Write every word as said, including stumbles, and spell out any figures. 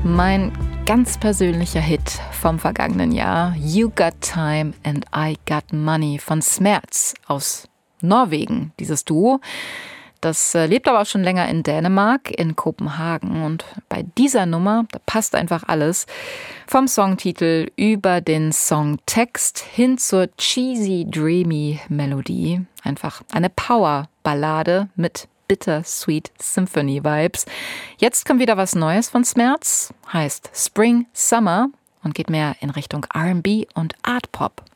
Mein ganz persönlicher Hit vom vergangenen Jahr, You Got Time and I Got Money von Smerz aus Norwegen, dieses Duo. Das lebt aber auch schon länger in Dänemark, in Kopenhagen. Und bei dieser Nummer, da passt einfach alles. Vom Songtitel über den Songtext hin zur cheesy, dreamy Melodie. Einfach eine Power-Ballade mit Bittersweet Symphony Vibes. Jetzt kommt wieder was Neues von Smerz, heißt Spring Summer und geht mehr in Richtung R and B und Art Pop.